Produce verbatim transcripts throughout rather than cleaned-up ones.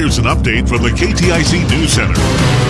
here's an update from the K T I C News Center.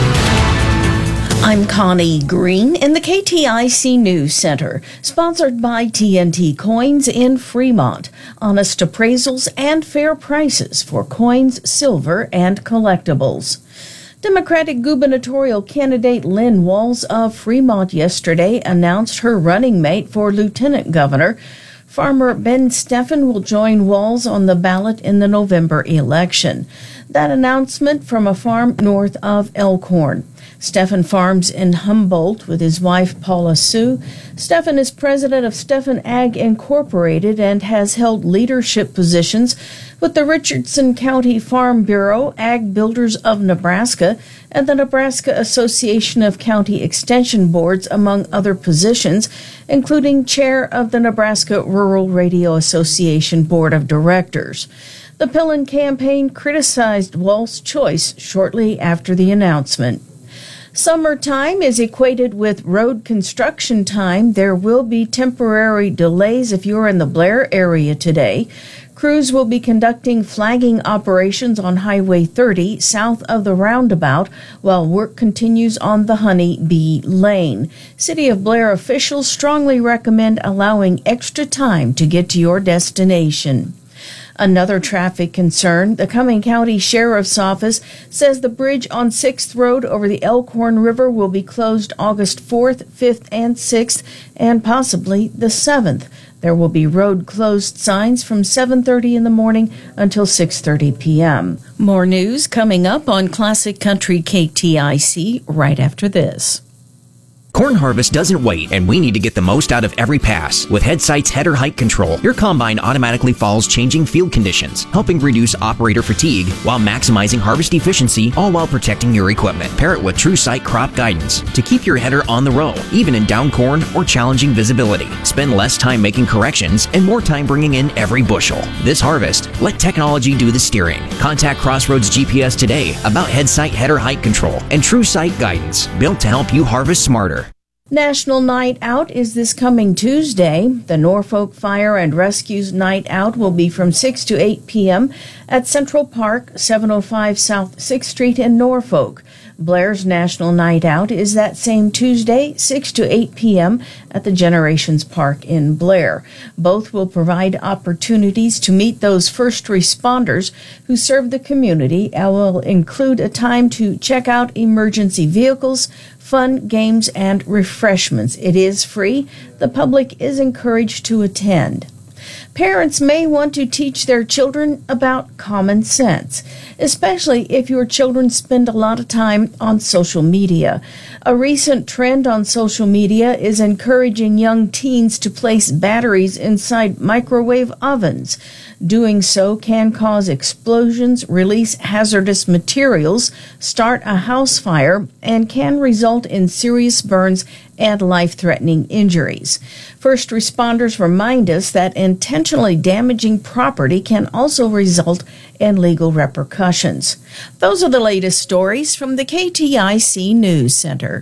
I'm Connie Green in the K T I C News Center, sponsored by T N T Coins in Fremont. Honest appraisals and fair prices for coins, silver, and collectibles. Democratic gubernatorial candidate Lynn Walz of Fremont yesterday announced her running mate for lieutenant governor. Farmer Ben Steffen will join Walz on the ballot in the November election. That announcement from a farm north of Elkhorn. Steffen farms in Humboldt with his wife Paula Sue. Steffen is president of Steffen Ag Incorporated and has held leadership positions with the Richardson County Farm Bureau, Ag Builders of Nebraska, and the Nebraska Association of County Extension Boards, among other positions, including chair of the Nebraska Rural Radio Association Board of Directors. The Pillen campaign criticized Walz's choice shortly after the announcement. Summertime is equated with road construction time. There will be temporary delays if you're in the Blair area today. Crews will be conducting flagging operations on Highway thirty south of the roundabout while work continues on the Honey Bee Lane. City of Blair officials strongly recommend allowing extra time to get to your destination. Another traffic concern, the Cumming County Sheriff's Office says the bridge on sixth Road over the Elkhorn River will be closed August fourth, fifth, and sixth, and possibly the seventh. There will be road closed signs from seven thirty in the morning until six thirty p.m. More news coming up on Classic Country K T I C right after this. Corn harvest doesn't wait, and we need to get the most out of every pass. With HeadSight's header height control, your combine automatically follows changing field conditions, helping reduce operator fatigue while maximizing harvest efficiency, all while protecting your equipment. Pair it with TrueSight crop guidance to keep your header on the row, even in down corn or challenging visibility. Spend less time making corrections and more time bringing in every bushel. This harvest, let technology do the steering. Contact Crossroads G P S today about HeadSight header height control and TrueSight guidance, built to help you harvest smarter. National Night Out is this coming Tuesday. The Norfolk Fire and Rescue's Night Out will be from six to eight p.m. at Central Park, seven oh five South sixth Street in Norfolk. Blair's National Night Out is that same Tuesday, six to eight p.m. at the Generations Park in Blair. Both will provide opportunities to meet those first responders who serve the community and will include a time to check out emergency vehicles, fun, games, and refreshments. It is free. The public is encouraged to attend. Parents may want to teach their children about common sense, especially if your children spend a lot of time on social media. A recent trend on social media is encouraging young teens to place batteries inside microwave ovens. Doing so can cause explosions, release hazardous materials, start a house fire, and can result in serious burns and life-threatening injuries. First responders remind us that intentionally damaging property can also result in legal repercussions. Those are the latest stories from the K T I C News Center.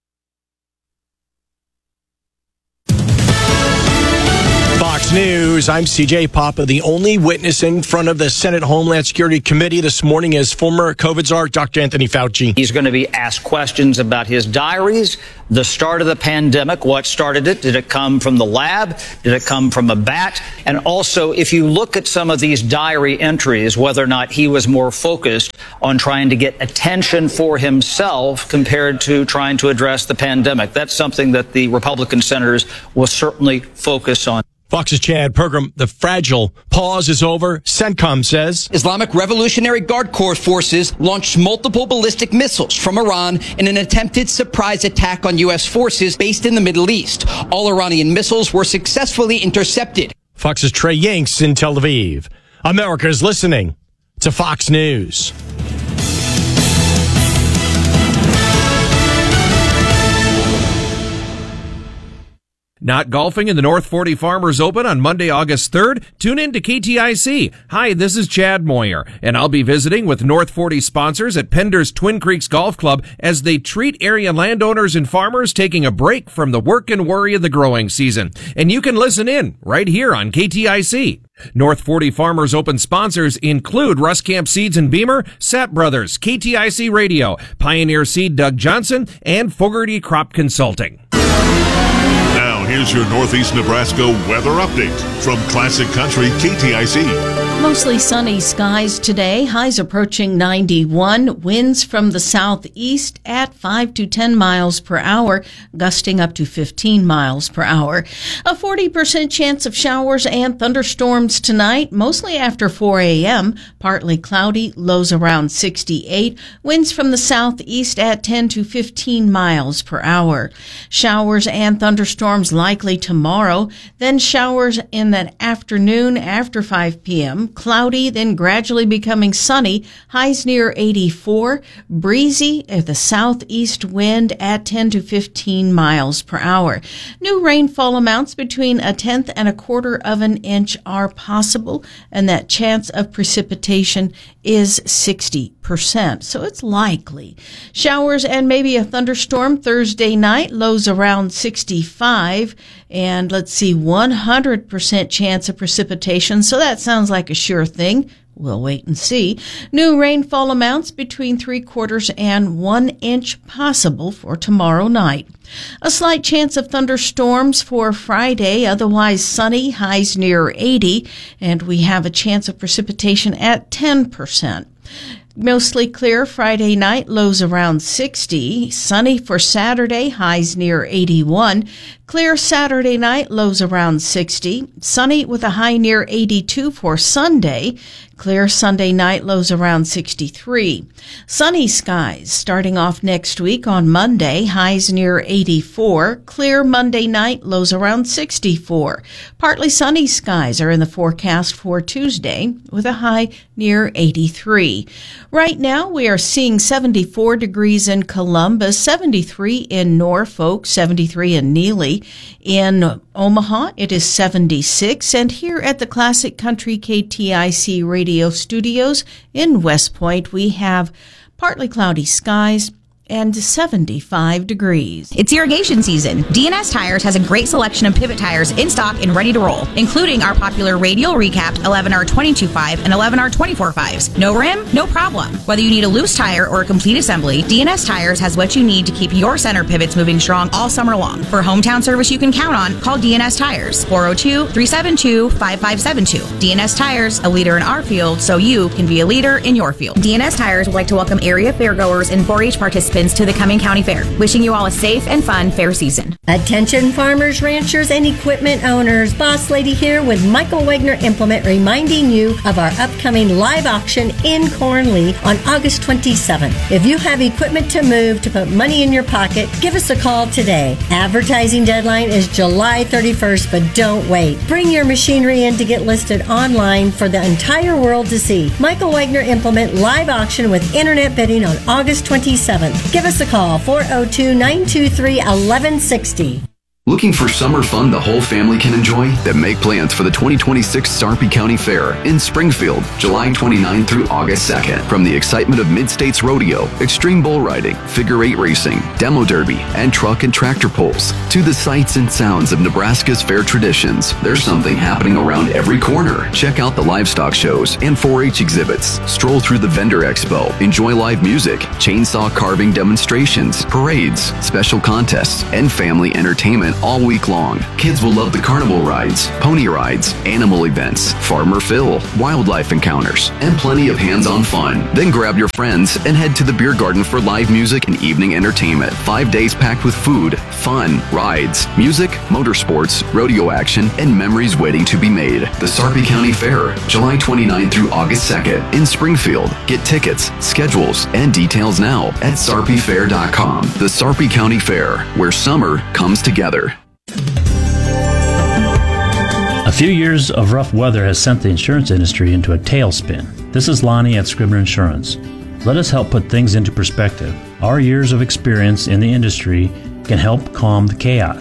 Fox News, I'm C J Papa. The only witness in front of the Senate Homeland Security Committee this morning is former COVID czar Doctor Anthony Fauci. He's going to be asked questions about his diaries, the start of the pandemic, what started it, did it come from the lab, did it come from a bat, and also if you look at some of these diary entries, whether or not he was more focused on trying to get attention for himself compared to trying to address the pandemic. That's something that the Republican senators will certainly focus on. Fox's Chad Pergram, the fragile pause is over. CENTCOM says Islamic Revolutionary Guard Corps forces launched multiple ballistic missiles from Iran in an attempted surprise attack on U S forces based in the Middle East. All Iranian missiles were successfully intercepted. Fox's Trey Yanks in Tel Aviv. America is listening to Fox News. Not golfing in the North forty Farmers Open on Monday, August third? Tune in to K T I C. Hi, this is Chad Moyer, and I'll be visiting with North forty sponsors at Pender's Twin Creeks Golf Club as they treat area landowners and farmers taking a break from the work and worry of the growing season. And you can listen in right here on K T I C. North forty Farmers Open sponsors include Ruscamp Seeds and Beamer, Sapp Brothers, K T I C Radio, Pioneer Seed Doug Johnson, and Fogarty Crop Consulting. Now, here's your Northeast Nebraska weather update from Classic Country K T I C. Mostly sunny skies today, highs approaching ninety-one, winds from the southeast at five to ten miles per hour, gusting up to fifteen miles per hour. A forty percent chance of showers and thunderstorms tonight, mostly after four a.m., partly cloudy, lows around sixty-eight, winds from the southeast at ten to fifteen miles per hour. Showers and thunderstorms likely tomorrow, then showers in that afternoon after five p.m., cloudy, then gradually becoming sunny, highs near eighty-four, breezy, the southeast wind at ten to fifteen miles per hour. New rainfall amounts between a tenth and a quarter of an inch are possible, and that chance of precipitation is sixty percent, so it's likely. Showers and maybe a thunderstorm Thursday night, lows around sixty-five, and let's see, one hundred percent chance of precipitation, so that sounds like a sure thing. We'll wait and see. New rainfall amounts between three quarters and one inch possible for tomorrow night. A slight chance of thunderstorms for Friday, otherwise sunny, highs near eighty, and we have a chance of precipitation at ten percent. Mostly clear Friday night, lows around sixty. Sunny for Saturday, highs near eighty-one. Clear Saturday night, lows around sixty. Sunny with a high near eighty-two for Sunday. Clear Sunday night, lows around sixty-three. Sunny skies starting off next week on Monday, highs near eighty-four. Clear Monday night, lows around sixty-four. Partly sunny skies are in the forecast for Tuesday with a high near eighty-three. Right now, we are seeing seventy-four degrees in Columbus, seventy-three in Norfolk, seventy-three in Neely. In Omaha, it is seventy-six, and here at the Classic Country K T I C Radio Studios in West Point, we have partly cloudy skies and seventy-five degrees. It's irrigation season. D N S Tires has a great selection of pivot tires in stock and ready to roll, including our popular radial recapped eleven R twenty-two five and eleven R twenty-four fives. No rim? No problem. Whether you need a loose tire or a complete assembly, D N S Tires has what you need to keep your center pivots moving strong all summer long. For hometown service you can count on, call D N S Tires, four oh two, three seven two, five five seven two. D N S Tires, a leader in our field, so you can be a leader in your field. D N S Tires would like to welcome area fairgoers and four H participants to the Cumming County Fair. Wishing you all a safe and fun fair season. Attention farmers, ranchers, and equipment owners. Boss Lady here with Michael Wagner Implement reminding you of our upcoming live auction in Cornley on August twenty-seventh. If you have equipment to move to put money in your pocket, give us a call today. Advertising deadline is July thirty-first, but don't wait. Bring your machinery in to get listed online for the entire world to see. Michael Wagner Implement live auction with internet bidding on August twenty-seventh. Give us a call, four oh two, nine two three, eleven sixty. Looking for summer fun the whole family can enjoy? Then make plans for the twenty twenty-six Sarpy County Fair in Springfield, July twenty-ninth through August second. From the excitement of Mid-States Rodeo, extreme bull riding, figure eight racing, demo derby, and truck and tractor pulls, to the sights and sounds of Nebraska's fair traditions, there's something happening around every corner. Check out the livestock shows and four H exhibits, stroll through the vendor expo, enjoy live music, chainsaw carving demonstrations, parades, special contests, and family entertainment all week long. Kids will love the carnival rides, pony rides, animal events, Farmer Phil, wildlife encounters, and plenty of hands-on fun. Then grab your friends and head to the beer garden for live music and evening entertainment. Five days packed with food, fun, rides, music, motorsports, rodeo action, and memories waiting to be made. The Sarpy County Fair, July twenty-ninth through August second in Springfield. Get tickets, schedules, and details now at sarpy fair dot com. The Sarpy County Fair, where summer comes together. A few years of rough weather has sent the insurance industry into a tailspin. This is Lonnie at Scribner Insurance. Let us help put things into perspective. Our years of experience in the industry can help calm the chaos.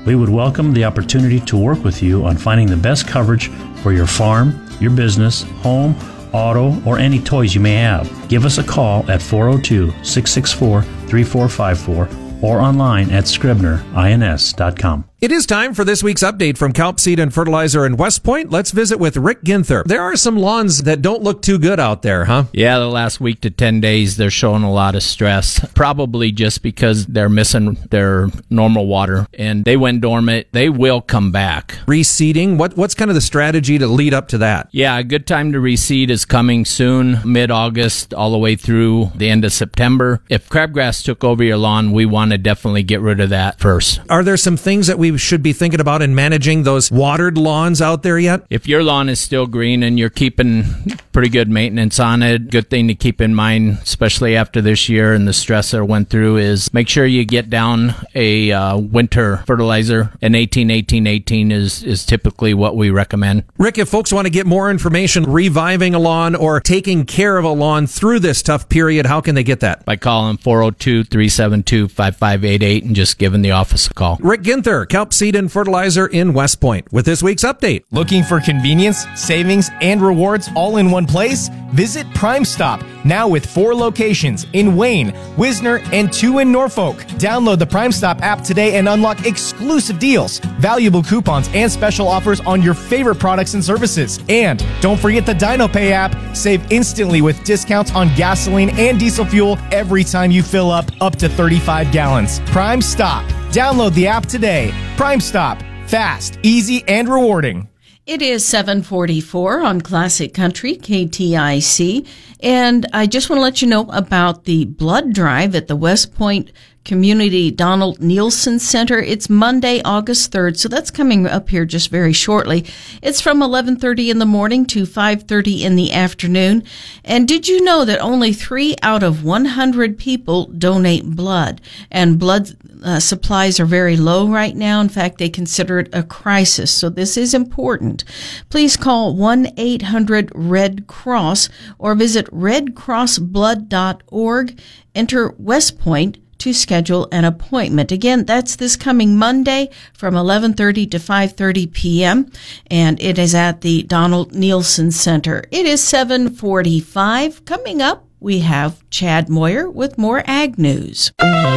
We would welcome the opportunity to work with you on finding the best coverage for your farm, your business, home, auto, or any toys you may have. Give us a call at four oh two, six six four, three four five four or online at scribner ins dot com. It is time for this week's update from Kalp Seed and Fertilizer in West Point. Let's visit with Rick Ginther. There are some lawns that don't look too good out there, huh? Yeah, the last week to ten days, they're showing a lot of stress. Probably just because they're missing their normal water, and they went dormant. They will come back. Reseeding, what, what's kind of the strategy to lead up to that? Yeah, a good time to reseed is coming soon, mid-August, all the way through the end of September. If crabgrass took over your lawn, we want to definitely get rid of that first. Are there some things that we should be thinking about in managing those watered lawns out there yet? If your lawn is still green and you're keeping pretty good maintenance on it, good thing to keep in mind, especially after this year and the stress that went through, is make sure you get down a uh, winter fertilizer. An eighteen eighteen eighteen is, is typically what we recommend. Rick, if folks want to get more information reviving a lawn or taking care of a lawn through this tough period, how can they get that? By calling four oh two, three seven two, five five eight eight and just giving the office a call. Rick Ginther, Kalp Seed and Fertilizer in West Point, with this week's update. Looking for convenience, savings, and rewards all in one place? Visit Prime Stop, now with four locations in Wayne, Wisner, and two in Norfolk. Download the Prime Stop app today and unlock exclusive deals, valuable coupons, and special offers on your favorite products and services. And don't forget the DinoPay app. Save instantly with discounts on gasoline and diesel fuel every time you fill up up to thirty-five gallons. Prime Stop. Download the app today. Prime Stop. Fast, easy, and rewarding. It is seven forty-four on Classic Country, K T I C, and I just want to let you know about the blood drive at the West Point Community Donald Nielsen Center. It's Monday, August third, so that's coming up here just very shortly. It's from eleven thirty in the morning to five thirty in the afternoon. And did you know that only three out of one hundred people donate blood? And blood uh, supplies are very low right now. In fact, they consider it a crisis, so this is important. Please call one eight hundred red cross or visit red cross blood dot org. Enter West Point to schedule an appointment. Again, that's this coming Monday from eleven thirty to five thirty p.m., and it is at the Donald Nielsen Center. It is seven forty-five. Coming up, we have Chad Moyer with more Ag News.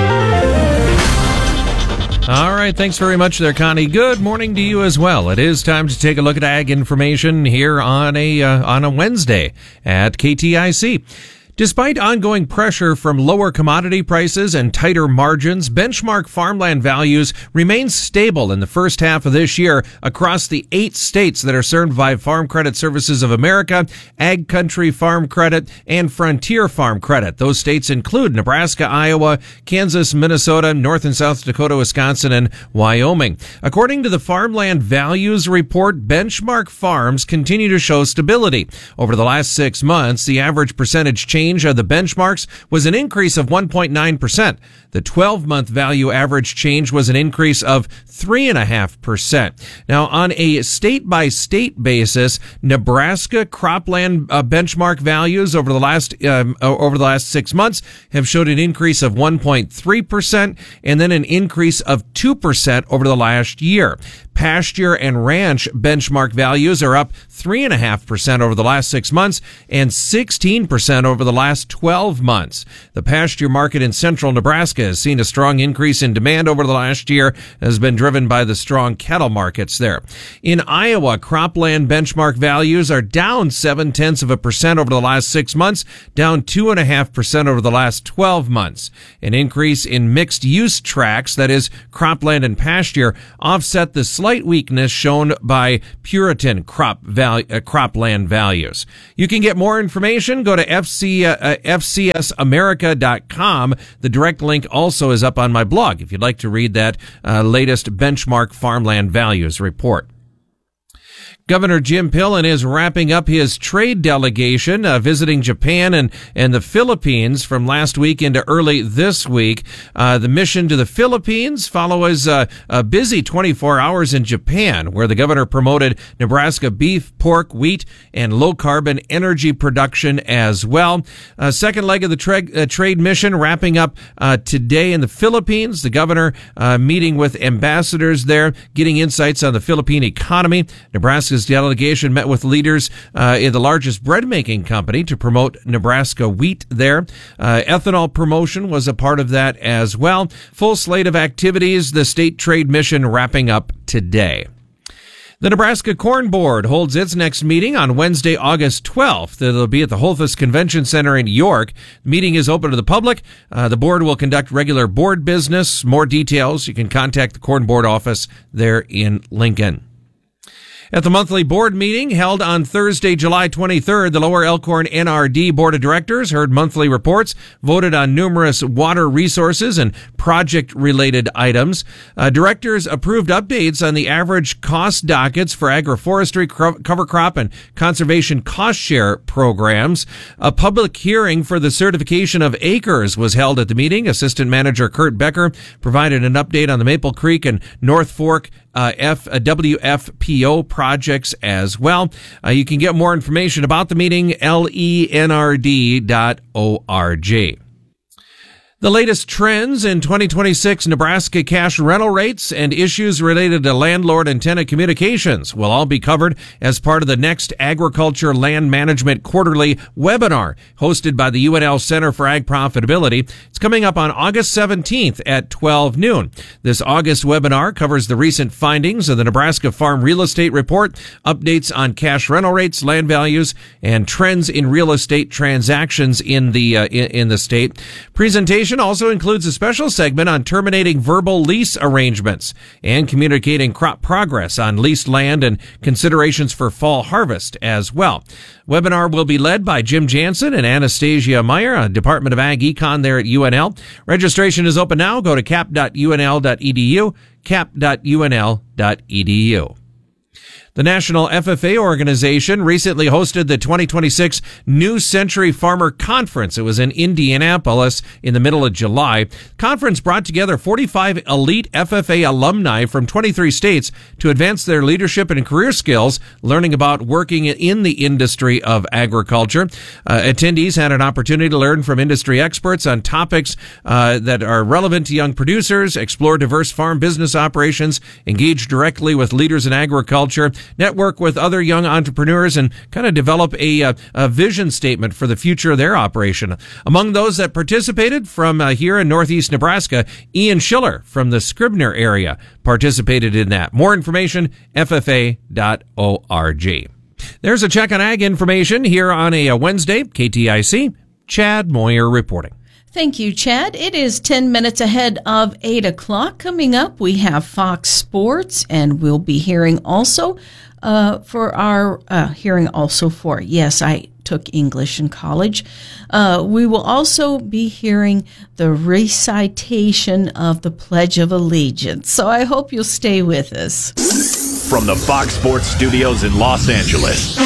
All right, thanks very much there, Connie. Good morning to you as well. It is time to take a look at ag information here on a uh, on a Wednesday at K T I C. Despite ongoing pressure from lower commodity prices and tighter margins, benchmark farmland values remain stable in the first half of this year across the eight states that are served by Farm Credit Services of America, Ag Country Farm Credit, and Frontier Farm Credit. Those states include Nebraska, Iowa, Kansas, Minnesota, North and South Dakota, Wisconsin, and Wyoming. According to the Farmland Values Report, benchmark farms continue to show stability. Over the last six months, the average percentage change of the benchmarks was an increase of one point nine percent. The twelve-month value average change was an increase of three point five percent. Now, on a state-by-state basis, Nebraska cropland uh, benchmark values over the last um, over the last six months have showed an increase of one point three percent and then an increase of two percent over the last year. Pasture and ranch benchmark values are up three point five percent over the last six months and sixteen percent over the last twelve months. The pasture market in central Nebraska has seen a strong increase in demand over the last year, has been driven by the strong cattle markets there. In Iowa, cropland benchmark values are down seven tenths of a percent over the last six months, down two point five percent over the last twelve months. An increase in mixed use tracts, that is, cropland and pasture, offset the slight weakness shown by Puritan crop val- uh, cropland values. You can get more information. Go to F C, uh, F C S America dot com. The direct link also is up on my blog if you'd like to read that uh, latest benchmark farmland values report. Governor Jim Pillen is wrapping up his trade delegation, uh, visiting Japan and, and the Philippines from last week into early this week. Uh, the mission to the Philippines follows uh, a busy twenty-four hours in Japan, where the governor promoted Nebraska beef, pork, wheat, and low-carbon energy production as well. Uh, second leg of the tra- uh, trade mission wrapping up uh, today in the Philippines. The governor uh, meeting with ambassadors there, getting insights on the Philippine economy. Nebraska's delegation met with leaders uh, in the largest bread-making company to promote Nebraska wheat there. Uh, ethanol promotion was a part of that as well. Full slate of activities, the state trade mission wrapping up today. The Nebraska Corn Board holds its next meeting on Wednesday, August twelfth. It'll be at the Holthus Convention Center in York. The meeting is open to the public. Uh, the board will conduct regular board business. More details, you can contact the Corn Board office there in Lincoln. At the monthly board meeting held on Thursday, July twenty-third, the Lower Elkhorn N R D Board of Directors heard monthly reports, voted on numerous water resources and project-related items. Uh, directors approved updates on the average cost dockets for agroforestry, cover crop, and conservation cost share programs. A public hearing for the certification of acres was held at the meeting. Assistant Manager Kurt Becker provided an update on the Maple Creek and North Fork Uh, F, uh, W F P O projects as well. Uh, you can get more information about the meeting, L E N R D dot org. The latest trends in twenty twenty-six Nebraska cash rental rates and issues related to landlord and tenant communications will all be covered as part of the next Agriculture Land Management Quarterly webinar hosted by the U N L Center for Ag Profitability. It's coming up on August seventeenth at twelve noon. This August webinar covers the recent findings of the Nebraska Farm Real Estate Report, updates on cash rental rates, land values, and trends in real estate transactions in the uh, in, in the state. Presentation also includes a special segment on terminating verbal lease arrangements and communicating crop progress on leased land and considerations for fall harvest as well. Webinar will be led by Jim Jansen and Anastasia Meyer, a Department of Ag Econ there at U N L. Registration is open now. Go to cap dot U N L dot E D U, cap dot U N L dot E D U. The National F F A organization recently hosted the twenty twenty-six New Century Farmer Conference. It was in Indianapolis in the middle of July. The conference brought together forty-five elite F F A alumni from twenty-three states to advance their leadership and career skills, learning about working in the industry of agriculture. Uh, attendees had an opportunity to learn from industry experts on topics uh, that are relevant to young producers, explore diverse farm business operations, engage directly with leaders in agriculture, network with other young entrepreneurs, and kind of develop a, a, a vision statement for the future of their operation. Among those that participated from uh, here in Northeast Nebraska, Ian Schiller from the Scribner area participated in that. More information, F F A dot org. There's a check on ag information here on a, a Wednesday. K T I C, Chad Moyer reporting. Thank you, Chad. It is ten minutes ahead of eight o'clock. Coming up, we have Fox Sports, and we'll be hearing also uh, for our, uh, hearing also for, yes, I took English in college. Uh, we will also be hearing the recitation of the Pledge of Allegiance. So I hope you'll stay with us. From the Fox Sports studios in Los Angeles,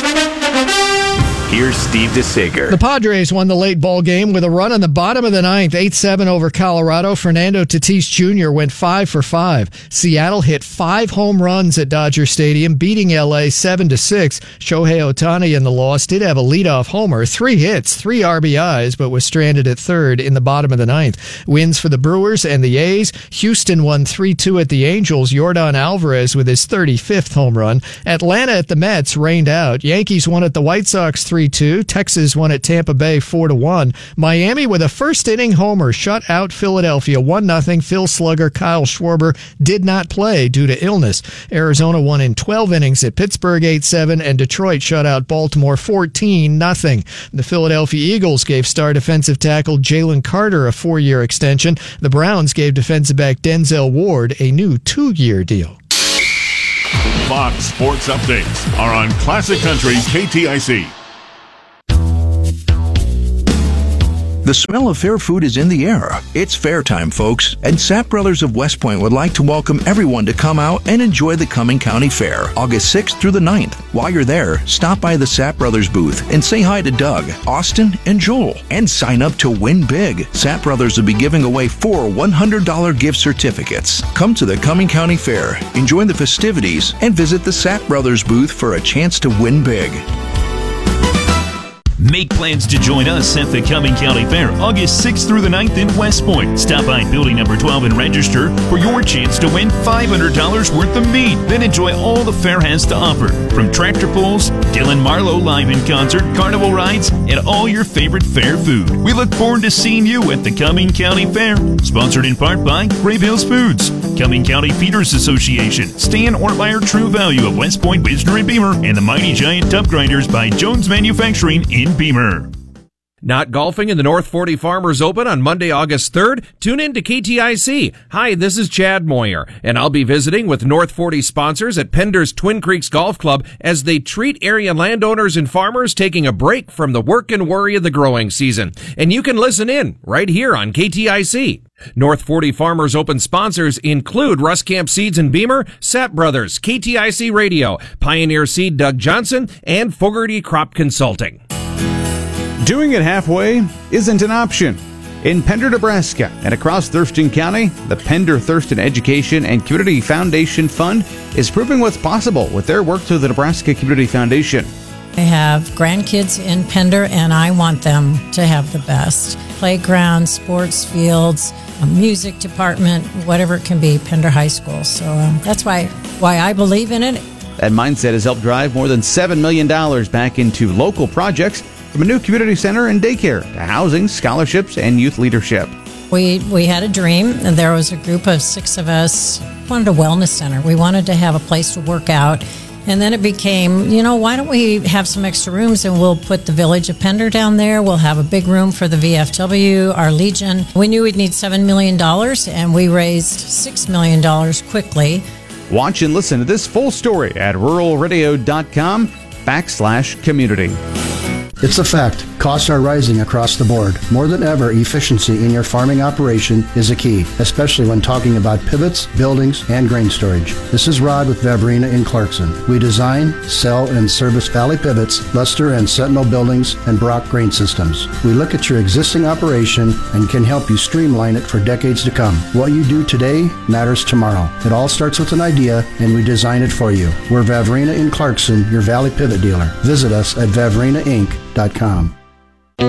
here's Steve DeSager. The Padres won the late ball game with a run on the bottom of the ninth, eight seven over Colorado. Fernando Tatis Junior went five for five. Seattle hit five home runs at Dodger Stadium, beating L A seven to six. Shohei Ohtani in the loss did have a leadoff homer, three hits, three R B Is, but was stranded at third in the bottom of the ninth. Wins for the Brewers and the A's. Houston won three two at the Angels. Yordan Alvarez with his thirty-fifth home run. Atlanta at the Mets rained out. Yankees won at the White Sox three two. Texas won at Tampa Bay four to one. Miami with a first-inning homer shut out Philadelphia one nothing. Phil slugger Kyle Schwarber did not play due to illness. Arizona won in twelve innings at Pittsburgh eight seven, and Detroit shut out Baltimore fourteen nothing. The Philadelphia Eagles gave star defensive tackle Jalen Carter a four-year extension. The Browns gave defensive back Denzel Ward a new two-year deal. Fox Sports Updates are on Classic Country K T I C. The smell of fair food is in the air. It's fair time, folks, and Sapp Brothers of West Point would like to welcome everyone to come out and enjoy the Cumming County Fair, August sixth through the ninth. While you're there, stop by the Sapp Brothers booth and say hi to Doug, Austin, and Joel, and sign up to win big. Sapp Brothers will be giving away four one hundred dollars gift certificates. Come to the Cumming County Fair, enjoy the festivities, and visit the Sapp Brothers booth for a chance to win big. Make plans to join us at the Cumming County Fair, August sixth through the ninth in West Point. Stop by building number twelve and register for your chance to win five hundred dollars worth of meat. Then enjoy all the fair has to offer, from tractor pulls, Dylan Marlowe live in concert, carnival rides, and all your favorite fair food. We look forward to seeing you at the Cumming County Fair, sponsored in part by Brave Hills Foods, Cumming County Feeders Association, Stan Ortmeyer True Value of West Point, Wisner, and Beamer, and the Mighty Giant Tub Grinders by Jones Manufacturing in Beamer. Not golfing in the North forty Farmers Open on Monday, August third? Tune in to K T I C. Hi, this is Chad Moyer, and I'll be visiting with North forty sponsors at Pender's Twin Creeks Golf Club as they treat area landowners and farmers taking a break from the work and worry of the growing season. And you can listen in right here on K T I C. North forty Farmers Open sponsors include Ruscamp Seeds and Beamer, Sapp Brothers, K T I C Radio, Pioneer Seed Doug Johnson, and Fogarty Crop Consulting. Doing it halfway isn't an option. In Pender, Nebraska, and across Thurston County, the Pender Thurston Education and Community Foundation Fund is proving what's possible with their work through the Nebraska Community Foundation. I have grandkids in Pender, and I want them to have the best. Playground, sports fields, a music department, whatever it can be, Pender High School. So um, that's why, why I believe in it. That mindset has helped drive more than seven million dollars back into local projects, from a new community center and daycare to housing, scholarships, and youth leadership. We we had a dream, and there was a group of six of us wanted a wellness center. We wanted to have a place to work out. And then it became, you know, why don't we have some extra rooms and we'll put the Village of Pender down there. We'll have a big room for the V F W, our Legion. We knew we'd need seven million dollars, and we raised six million dollars quickly. Watch and listen to this full story at rural radio dot com backslash community. It's a fact. Costs are rising across the board. More than ever, efficiency in your farming operation is a key, especially when talking about pivots, buildings, and grain storage. This is Rod with Vavrina in Clarkson. We design, sell, and service Valley Pivots, Luster and Sentinel buildings, and Brock grain systems. We look at your existing operation and can help you streamline it for decades to come. What you do today matters tomorrow. It all starts with an idea, and we design it for you. We're Vavrina in Clarkson, your Valley Pivot dealer. Visit us at vavrina inc dot com. K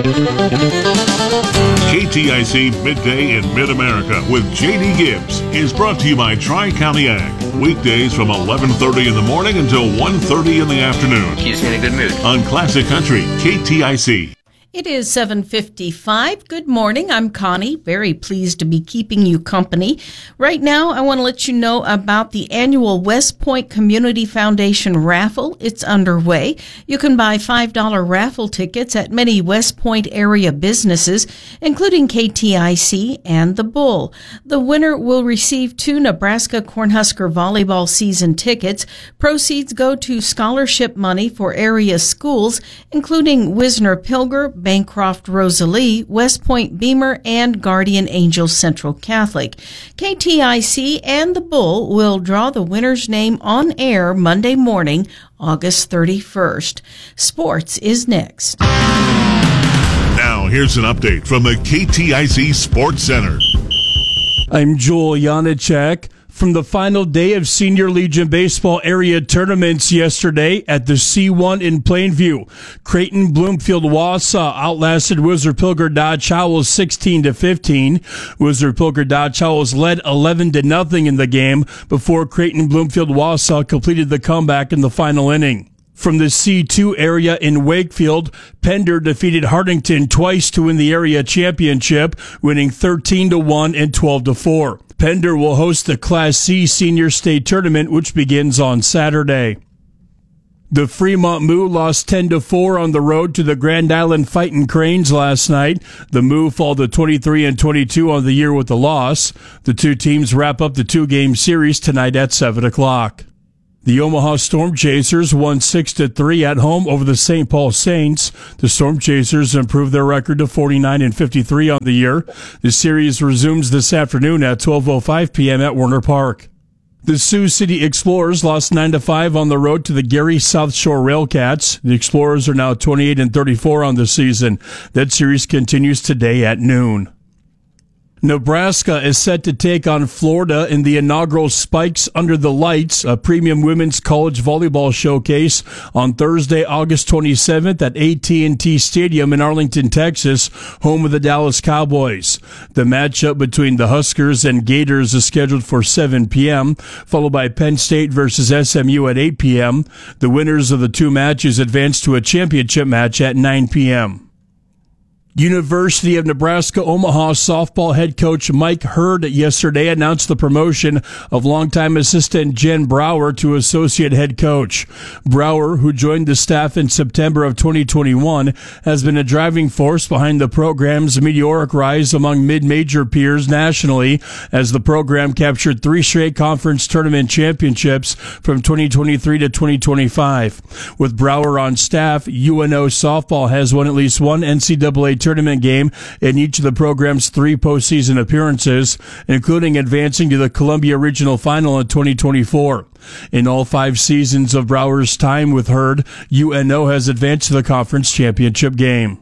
T I C Midday in Mid-America with J D Gibbs is brought to you by Tri-County Ag. Weekdays from eleven thirty in the morning until one thirty in the afternoon. Keeps me in a good mood. On Classic Country, K T I C. It is seven fifty-five. Good morning. I'm Connie. Very pleased to be keeping you company. Right now, I want to let you know about the annual West Point Community Foundation raffle. It's underway. You can buy five dollars raffle tickets at many West Point area businesses, including K T I C and The Bull. The winner will receive two Nebraska Cornhusker volleyball season tickets. Proceeds go to scholarship money for area schools, including Wisner Pilger, Bancroft Rosalie, West Point Beamer, and Guardian Angel Central Catholic. K T I C and The Bull will draw the winner's name on air Monday morning, August thirty-first. Sports is next. Now, here's an update from the K T I C Sports Center. I'm Joel Janicek. From the final day of Senior Legion Baseball area tournaments yesterday at the C one in Plainview, Creighton Bloomfield Wausau outlasted Whistler Pilger Dodge Owls sixteen to fifteen. Whistler Pilger Dodge Owls led eleven to nothing in the game before Creighton Bloomfield Wausau completed the comeback in the final inning. From the C two area in Wakefield, Pender defeated Hartington twice to win the area championship, winning thirteen to one and twelve to four. Pender will host the Class C Senior State Tournament, which begins on Saturday. The Fremont Moo lost ten to four on the road to the Grand Island Fightin' Cranes last night. The Moo fall to twenty-three and twenty-two on the year with the loss. The two teams wrap up the two-game series tonight at seven o'clock. The Omaha Storm Chasers won six to three at home over the Saint Paul Saints. The Storm Chasers improved their record to forty-nine and fifty-three on the year. The series resumes this afternoon at twelve oh five p.m. at Werner Park. The Sioux City Explorers lost nine to five on the road to the Gary South Shore Railcats. The Explorers are now twenty-eight and thirty-four on the season. That series continues today at noon. Nebraska is set to take on Florida in the inaugural Spikes Under the Lights, a premium women's college volleyball showcase, on Thursday, August twenty-seventh at A T and T Stadium in Arlington, Texas, home of the Dallas Cowboys. The matchup between the Huskers and Gators is scheduled for seven p.m., followed by Penn State versus S M U at eight p.m. The winners of the two matches advance to a championship match at nine p.m. University of Nebraska Omaha softball head coach Mike Hurd yesterday announced the promotion of longtime assistant Jen Brower to associate head coach. Brower, who joined the staff in September of twenty twenty-one, has been a driving force behind the program's meteoric rise among mid-major peers nationally, as the program captured three straight conference tournament championships from twenty twenty-three to twenty twenty-five. With Brower on staff, U N O softball has won at least one N C double A tournament game in each of the program's three postseason appearances, including advancing to the Columbia Regional Final in twenty twenty-four. In all five seasons of Brower's time with Hurd, U N O has advanced to the conference championship game.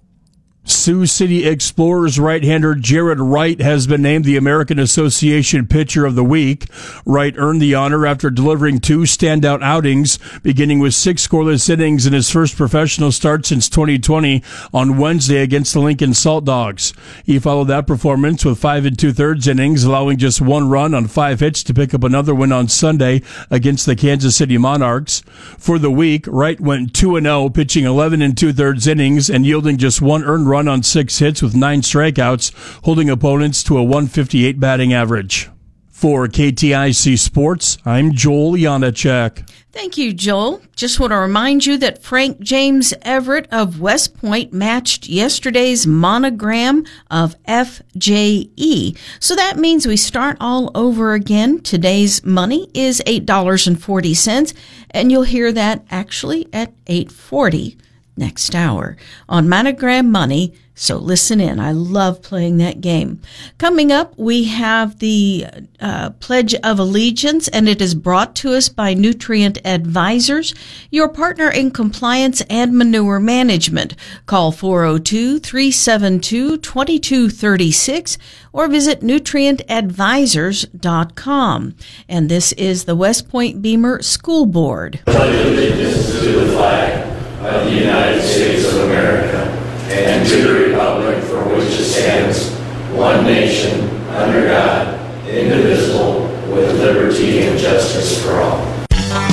Sioux City Explorers right-hander Jared Wright has been named the American Association Pitcher of the Week. Wright earned the honor after delivering two standout outings, beginning with six scoreless innings in his first professional start since twenty twenty on Wednesday against the Lincoln Salt Dogs. He followed that performance with five and two-thirds innings, allowing just one run on five hits to pick up another win on Sunday against the Kansas City Monarchs. For the week, Wright went two and oh, pitching eleven and two-thirds innings and yielding just one earned run on six hits with nine strikeouts, holding opponents to a one fifty-eight batting average. For K T I C Sports, I'm Joel Janacek. Thank you, Joel. Just want to remind you that Frank James Everett of West Point matched yesterday's monogram of F J E. So that means we start all over again. Today's money is eight dollars and forty cents, and you'll hear that actually at eight forty next hour on Monogram Money. So listen in. I love playing that game. Coming up, we have the uh, Pledge of Allegiance, and it is brought to us by Nutrient Advisors, your partner in compliance and manure management. Call four oh two, three seven two, two two three six or visit nutrient advisors dot com. And this is the West Point Beamer School Board. Pledge allegiance to the flag of the United States of America and to the republic for which it stands, one nation, under God, indivisible, with liberty and justice for all.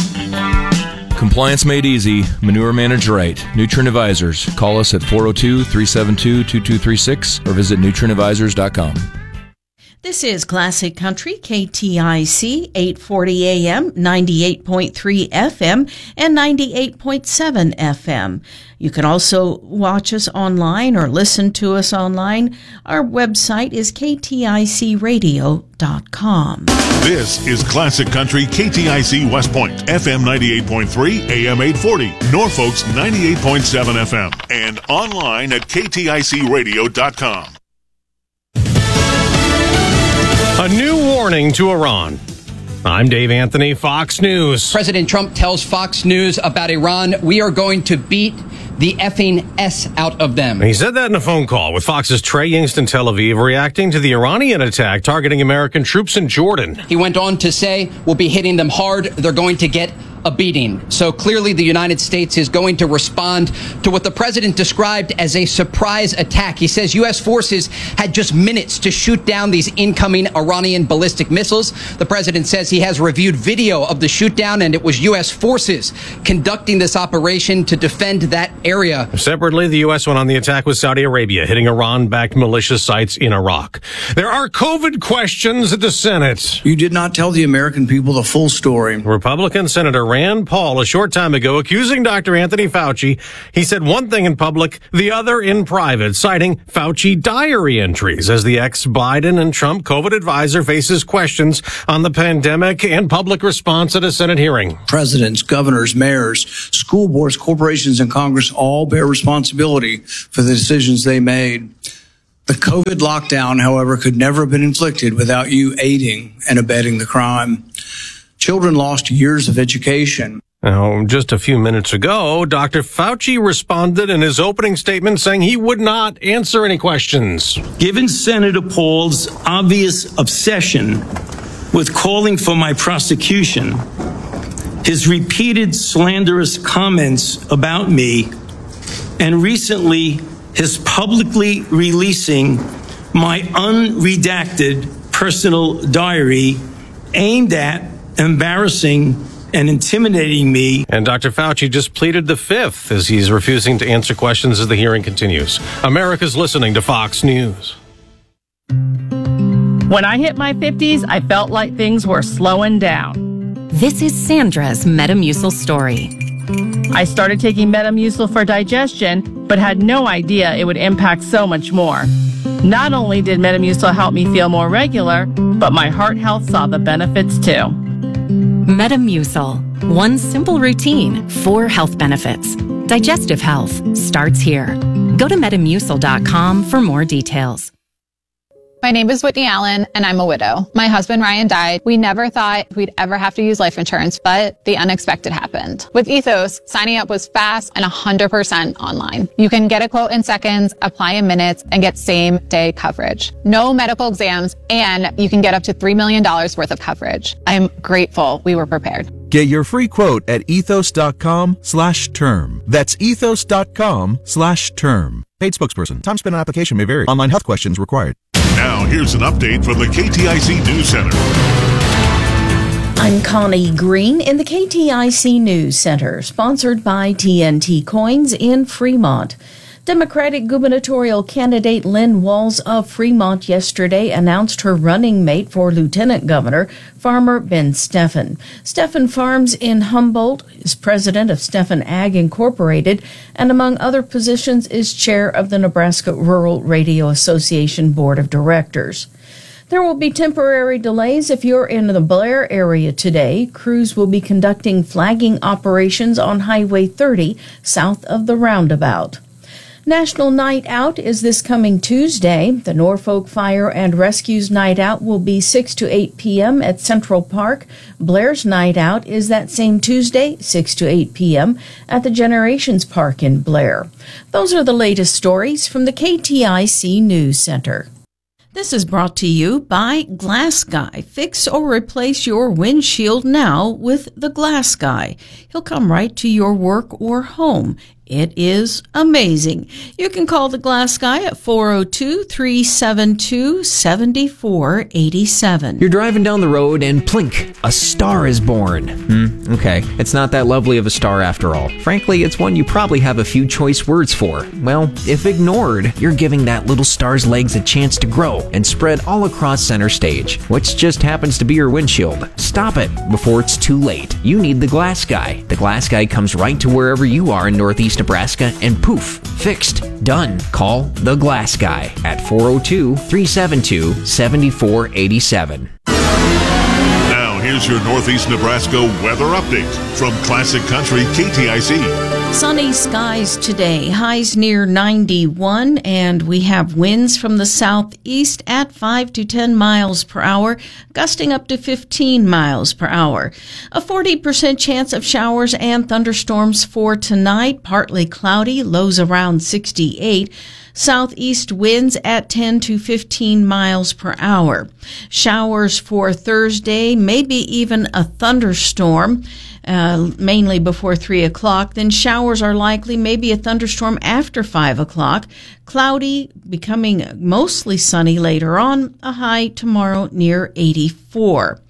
Compliance made easy. Manure managed right. Nutrient Advisors. Call us at four oh two, three seven two, two two three six or visit nutrient advisors dot com. This is Classic Country, K T I C, eight forty A M, ninety-eight point three F M, and ninety-eight point seven F M. You can also watch us online or listen to us online. Our website is k t i c radio dot com. This is Classic Country, K T I C West Point, F M ninety-eight point three, A M eight forty, Norfolk's ninety-eight point seven F M, and online at k t i c radio dot com. A new warning to Iran. I'm Dave Anthony, Fox News. President Trump tells Fox News about Iran, we are going to beat the effing S out of them. He said that in a phone call with Fox's Trey Yingst in Tel Aviv, reacting to the Iranian attack targeting American troops in Jordan. He went on to say, we'll be hitting them hard. They're going to get a beating. So clearly the United States is going to respond to what the president described as a surprise attack. He says U S forces had just minutes to shoot down these incoming Iranian ballistic missiles. The president says he has reviewed video of the shoot down, and it was U S forces conducting this operation to defend that area. Separately, the U S went on the attack with Saudi Arabia, hitting Iran-backed militia sites in Iraq. There are COVID questions at the Senate. You did not tell the American people the full story. Republican Senator Rand Rand Paul a short time ago, accusing Doctor Anthony Fauci. He said one thing in public, the other in private, citing Fauci diary entries as the ex-Biden and Trump COVID advisor faces questions on the pandemic and public response at a Senate hearing. Presidents, governors, mayors, school boards, corporations, and Congress all bear responsibility for the decisions they made. The COVID lockdown, however, could never have been inflicted without you aiding and abetting the crime. Children lost years of education. Now, just a few minutes ago, Doctor Fauci responded in his opening statement saying he would not answer any questions. Given Senator Paul's obvious obsession with calling for my prosecution, his repeated slanderous comments about me, and recently his publicly releasing my unredacted personal diary aimed at embarrassing and intimidating me. And Doctor Fauci just pleaded the fifth as he's refusing to answer questions as the hearing continues. America's listening to Fox News. When I hit my fifties, I felt like things were slowing down. This is Sandra's Metamucil story. I started taking Metamucil for digestion, but had no idea it would impact so much more. Not only did Metamucil help me feel more regular, but my heart health saw the benefits too. Metamucil. One simple routine, four health benefits. Digestive health starts here. Go to metamucil dot com for more details. My name is Whitney Allen, and I'm a widow. My husband, Ryan, died. We never thought we'd ever have to use life insurance, but the unexpected happened. With Ethos, signing up was fast and one hundred percent online. You can get a quote in seconds, apply in minutes, and get same-day coverage. No medical exams, and you can get up to three million dollars worth of coverage. I'm grateful we were prepared. Get your free quote at ethos.com slash term. That's ethos.com slash term. Paid spokesperson. Time spent on application may vary. Online health questions required. Now, here's an update from the K T I C News Center. I'm Connie Green in the K T I C News Center, sponsored by T N T Coins in Fremont. Democratic gubernatorial candidate Lynn Walls of Fremont yesterday announced her running mate for lieutenant governor, farmer Ben Steffen. Steffen farms in Humboldt, is president of Steffen Ag Incorporated, and among other positions is chair of the Nebraska Rural Radio Association Board of Directors. There will be temporary delays if you're in the Blair area today. Crews will be conducting flagging operations on Highway thirty south of the roundabout. National Night Out is this coming Tuesday. The Norfolk Fire and Rescue's Night Out will be six to eight p.m. at Central Park. Blair's Night Out is that same Tuesday, six to eight p.m. at the Generations Park in Blair. Those are the latest stories from the K T I C News Center. This is brought to you by Glass Guy. Fix or replace your windshield now with the Glass Guy. He'll come right to your work or home. It is amazing. You can call the Glass Guy at four oh two, three seven two, seven four eight seven. You're driving down the road and plink, a star is born. Hmm, okay, it's not that lovely of a star after all. Frankly, it's one you probably have a few choice words for. Well, if ignored, you're giving that little star's legs a chance to grow and spread all across center stage, which just happens to be your windshield. Stop it before it's too late. You need the Glass Guy. The Glass Guy comes right to wherever you are in Northeast Nebraska, and poof, fixed, done. Call the Glass Guy at four oh two, three seven two, seven four eight seven. Now, here's your Northeast Nebraska weather update from Classic Country K T I C. Sunny skies today, highs near ninety-one, and we have winds from the southeast at five to ten miles per hour, gusting up to fifteen miles per hour. A forty percent chance of showers and thunderstorms for tonight, partly cloudy, lows around sixty-eight. Southeast winds at ten to fifteen miles per hour. Showers for Thursday, maybe even a thunderstorm. Uh, mainly before three o'clock. Then showers are likely, maybe a thunderstorm after five o'clock. Cloudy, becoming mostly sunny later on, a high tomorrow near eighty-four.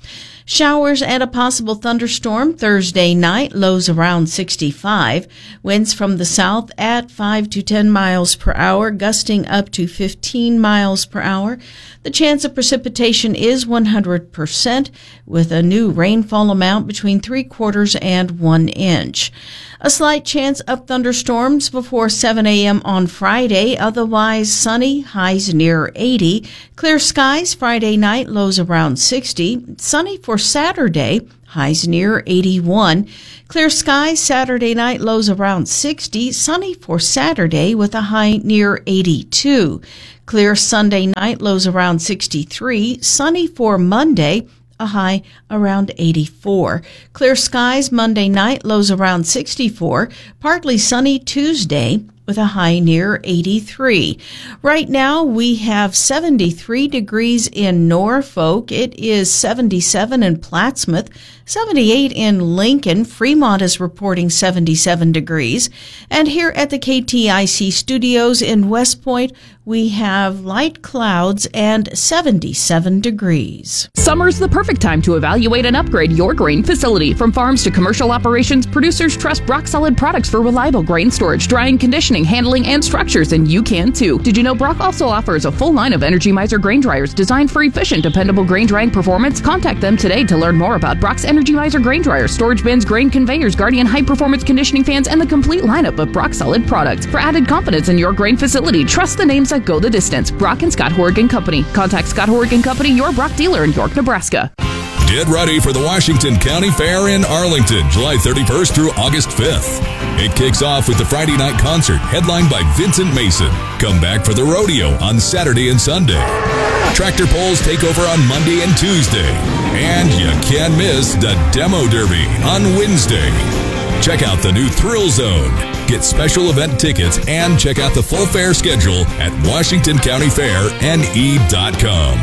Showers and a possible thunderstorm Thursday night, lows around sixty-five. Winds from the south at five to ten miles per hour, gusting up to fifteen miles per hour. The chance of precipitation is one hundred percent, with a new rainfall amount between three quarters and one inch. A slight chance of thunderstorms before seven a.m. on Friday, otherwise sunny, highs near eighty. Clear skies Friday night, lows around sixty. Sunny for Saturday, highs near eighty-one. Clear skies Saturday night, lows around sixty. Sunny for Saturday with a high near eighty-two. Clear Sunday night, lows around sixty-three. Sunny for Monday, a high around eighty-four. Clear skies Monday night, lows around sixty-four. Partly sunny Tuesday with a high near eighty-three. Right now we have seventy-three degrees in Norfolk. It is seventy-seven in Plattsmouth, seventy-eight in Lincoln. Fremont is reporting seventy-seven degrees. And here at the K T I C studios in West Point, we have light clouds and seventy-seven degrees. Summer's the perfect time to evaluate and upgrade your grain facility. From farms to commercial operations, producers trust Brock Solid products for reliable grain storage, drying, conditioning, handling, and structures, and you can too. Did you know Brock also offers a full line of Energy Miser grain dryers designed for efficient, dependable grain drying performance? Contact them today to learn more about Brock's Energy Miser grain dryers, storage bins, grain conveyors, Guardian high-performance conditioning fans, and the complete lineup of Brock Solid products. For added confidence in your grain facility, trust the names that go the distance. Brock and Scott Horrigan Company. Contact Scott Horrigan Company, your Brock dealer in York, Nebraska. Get ready for the Washington County Fair in Arlington, July thirty-first through August fifth. It kicks off with the Friday night concert headlined by Vincent Mason. Come back for the rodeo on Saturday and Sunday. Tractor pulls take over on Monday and Tuesday. And you can't miss the Demo Derby on Wednesday. Check out the new Thrill Zone. Get special event tickets and check out the full fair schedule at washington county fair n e dot com.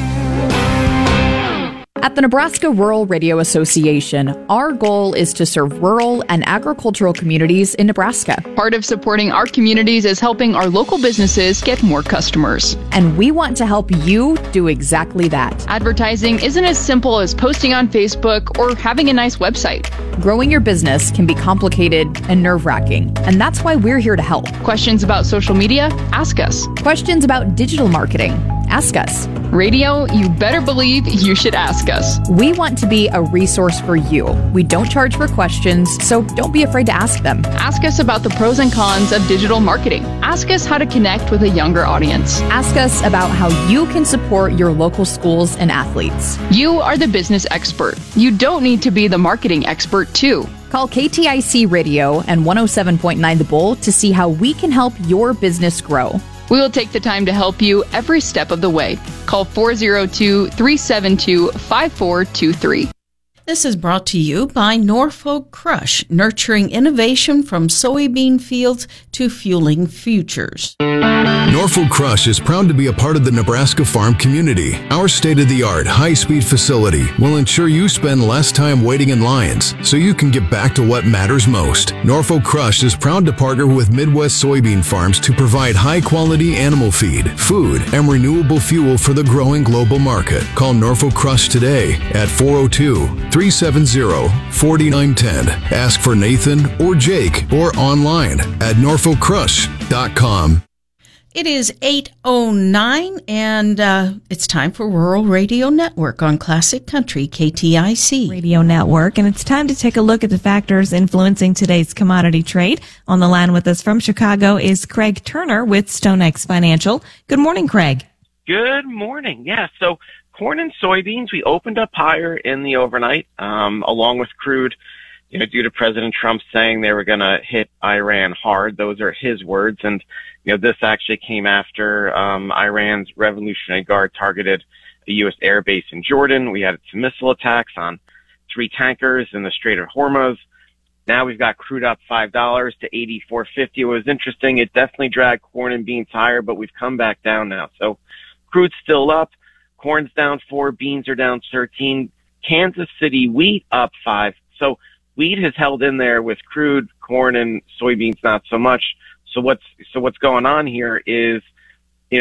At the Nebraska Rural Radio Association, our goal is to serve rural and agricultural communities in Nebraska. Part of supporting our communities is helping our local businesses get more customers. And we want to help you do exactly that. Advertising isn't as simple as posting on Facebook or having a nice website. Growing your business can be complicated and nerve-wracking, and that's why we're here to help. Questions about social media? Ask us. Questions about digital marketing? Ask us. Radio, you better believe you should ask us. We want to be a resource for you. We don't charge for questions, so don't be afraid to ask them. Ask us about the pros and cons of digital marketing. Ask us how to connect with a younger audience. Ask us about how you can support your local schools and athletes. You are the business expert. You don't need to be the marketing expert, too. Call K T I C Radio and one oh seven point nine The Bull to see how we can help your business grow. We will take the time to help you every step of the way. Call four oh two, three seven two, five four two three. This is brought to you by Norfolk Crush, nurturing innovation from soybean fields to fueling futures. Norfolk Crush is proud to be a part of the Nebraska farm community. Our state-of-the-art, high-speed facility will ensure you spend less time waiting in lines so you can get back to what matters most. Norfolk Crush is proud to partner with Midwest soybean farms to provide high-quality animal feed, food, and renewable fuel for the growing global market. Call Norfolk Crush today at four oh two, three seven oh, four nine one oh. Ask for Nathan or Jake or online at norfolk crush dot com. It is eight oh nine, and uh, it's time for Rural Radio Network on Classic Country K T I C Radio Network, and it's time to take a look at the factors influencing today's commodity trade. On the line with us from Chicago is Craig Turner with StoneX Financial. Good morning, Craig. Good morning. Yeah, so corn and soybeans, we opened up higher in the overnight, um, along with crude, you know, due to President Trump saying they were going to hit Iran hard. Those are his words. And, you know, this actually came after um, Iran's Revolutionary Guard targeted a U S airbase in Jordan. We had some missile attacks on three tankers in the Strait of Hormuz. Now we've got crude up five dollars to eighty-four fifty. It was interesting. It definitely dragged corn and beans higher, but we've come back down now. So crude's still up. Corn's down four, beans are down thirteen. Kansas City wheat up five. So wheat has held in there with crude, corn, and soybeans not so much. So what's so what's going on here is, you know,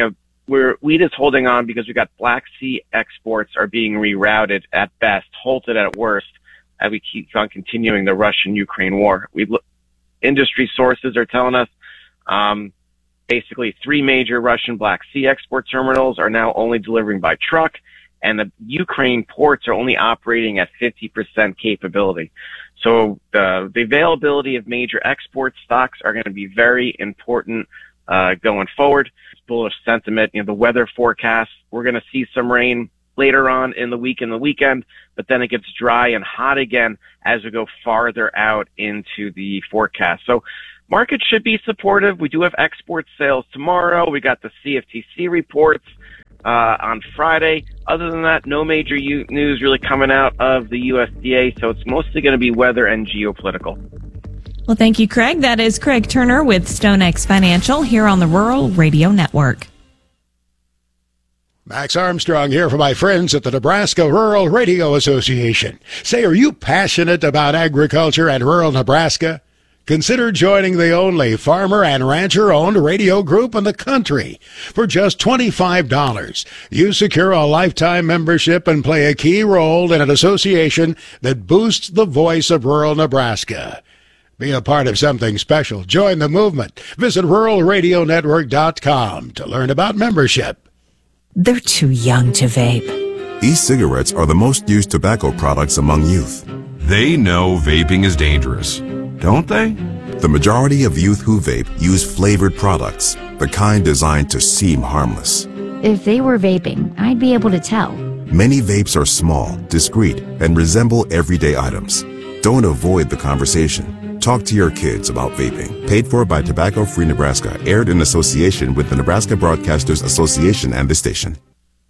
we're, wheat is holding on because we got Black Sea exports are being rerouted at best, halted at worst, as we keep on continuing the Russian-Ukraine war. We've, industry sources are telling us, um, basically three major Russian Black Sea export terminals are now only delivering by truck, and the Ukraine ports are only operating at fifty percent capability. So the, the availability of major export stocks are going to be very important uh, going forward. Bullish sentiment, you know, the weather forecast, we're going to see some rain later on in the week and the weekend, but then it gets dry and hot again as we go farther out into the forecast. So market should be supportive. We do have export sales tomorrow. We got the C F T C reports uh on Friday. Other than that, no major u- news really coming out of the U S D A, so it's mostly going to be weather and geopolitical. Well, thank you, Craig. That is Craig Turner with StoneX Financial here on the Rural Radio Network. Max Armstrong here for my friends at the Nebraska Rural Radio Association. Say, are you passionate about agriculture and rural Nebraska? Consider joining the only farmer and rancher-owned radio group in the country. For just twenty-five dollars, you secure a lifetime membership and play a key role in an association that boosts the voice of rural Nebraska. Be a part of something special. Join the movement. Visit rural radio network dot com to learn about membership. They're too young to vape. E-cigarettes are the most used tobacco products among youth. They know vaping is dangerous, don't they? The majority of youth who vape use flavored products, the kind designed to seem harmless. If they were vaping, I'd be able to tell. Many vapes are small, discreet, and resemble everyday items. Don't avoid the conversation. Talk to your kids about vaping. Paid for by Tobacco Free Nebraska. Aired in association with the Nebraska Broadcasters Association and the station.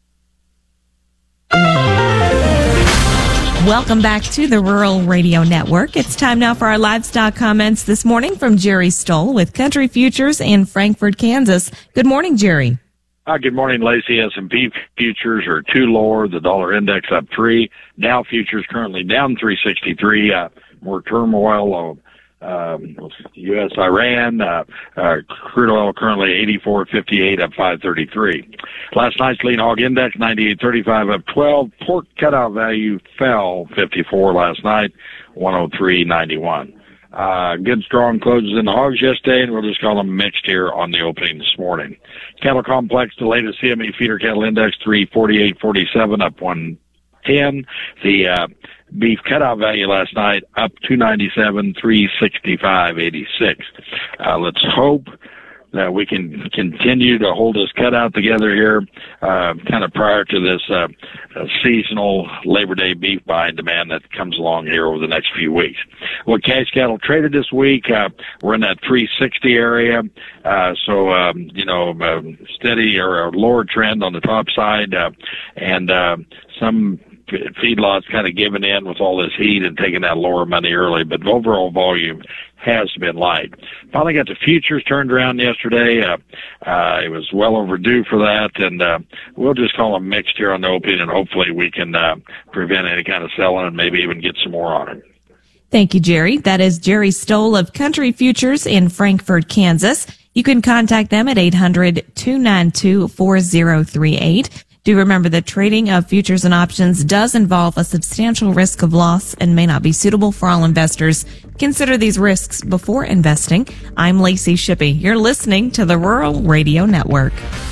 Welcome back to the Rural Radio Network. It's time now for our livestock comments this morning from Jerry Stoll with Country Futures in Frankfort, Kansas. Good morning, Jerry. Hi, good morning, Lacey. S and P futures are two lower. The dollar index up three. Dow futures currently down three sixty-three. Uh, more turmoil. Um, U S Iran, uh, uh, crude oil currently eighty-four fifty-eight, up five thirty-three. Last night's lean hog index ninety-eight thirty-five, up twelve. Pork cutout value fell fifty-four last night, one oh three ninety-one. Uh, good strong closes in the hogs yesterday, and we'll just call them mixed here on the opening this morning. Cattle complex, the latest C M E feeder cattle index three forty-eight forty-seven, up one ten. The, uh, beef cutout value last night up two ninety-seven, three sixty-five eighty-six. Uh, let's hope that we can continue to hold this cutout together here, uh, kind of prior to this, uh, uh, seasonal Labor Day beef buying demand that comes along here over the next few weeks. Well, cash cattle traded this week, uh, we're in that three sixty area, uh, so, um, you know, uh, steady or a lower trend on the top side, uh, and, uh, some feedlots kind of giving in with all this heat and taking that lower money early, but overall volume has been light. Finally got the futures turned around yesterday. Uh, uh, it was well overdue for that, and uh, we'll just call them mixed here on the opening, and hopefully we can uh, prevent any kind of selling and maybe even get some more on it. Thank you, Jerry. That is Jerry Stoll of Country Futures in Frankfort, Kansas. You can contact them at eight hundred, two nine two, four oh three eight. Do remember that trading of futures and options does involve a substantial risk of loss and may not be suitable for all investors. Consider these risks before investing. I'm Lacey Shippey. You're listening to the Rural Radio Network.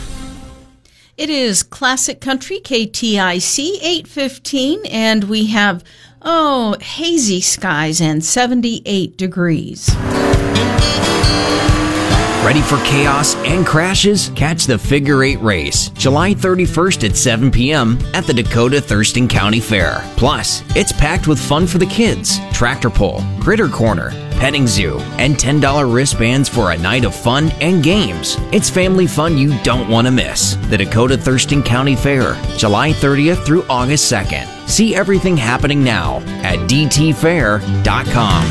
It is Classic Country, K T I C, eight fifteen, and we have, oh, hazy skies and seventy-eight degrees. Ready for chaos and crashes? Catch the Figure Eight Race, July thirty-first at seven p.m. at the Dakota Thurston County Fair. Plus, it's packed with fun for the kids, tractor pull, critter corner, petting zoo, and ten dollars wristbands for a night of fun and games. It's family fun you don't want to miss. The Dakota Thurston County Fair, July thirtieth through August second. See everything happening now at d t fair dot com.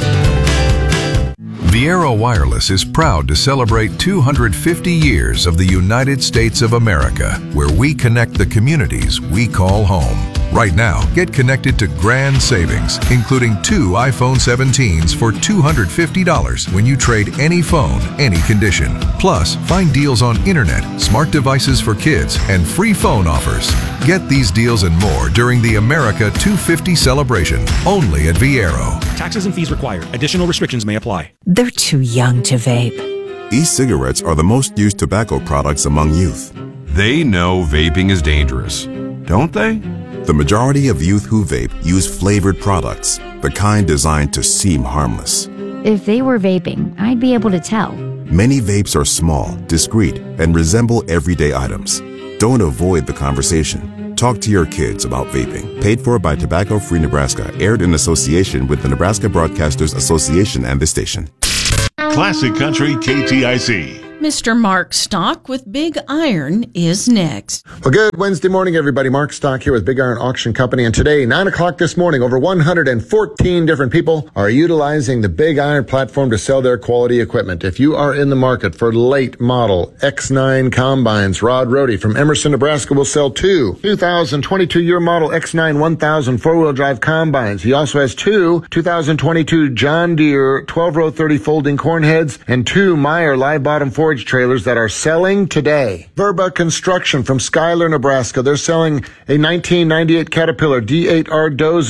Viera Wireless is proud to celebrate two hundred fifty years of the United States of America, where we connect the communities we call home. Right now, get connected to grand savings, including two iPhone seventeens for two hundred fifty dollars when you trade any phone, any condition. Plus, find deals on internet, smart devices for kids, and free phone offers. Get these deals and more during the America two fifty celebration, only at Viero. Taxes and fees required. Additional restrictions may apply. They're too young to vape. E-cigarettes are the most used tobacco products among youth. They know vaping is dangerous, don't they? The majority of youth who vape use flavored products, the kind designed to seem harmless. If they were vaping, I'd be able to tell. Many vapes are small, discreet, and resemble everyday items. Don't avoid the conversation. Talk to your kids about vaping. Paid for by Tobacco Free Nebraska. Aired in association with the Nebraska Broadcasters Association and the station. Classic Country K T I C. Mister Mark Stock with Big Iron is next. Well, good Wednesday morning, everybody. Mark Stock here with Big Iron Auction Company. And today, nine o'clock this morning, over one hundred fourteen different people are utilizing the Big Iron platform to sell their quality equipment. If you are in the market for late model X nine combines, Rod Rohde from Emerson, Nebraska will sell two two thousand twenty-two year model X nine one thousand four-wheel drive combines. He also has two two thousand twenty-two John Deere twelve row thirty folding corn heads and two Meyer live bottom forage trailers that are selling today. Verba Construction from Schuyler, Nebraska. They're selling a nineteen ninety-eight Caterpillar D eight R dozer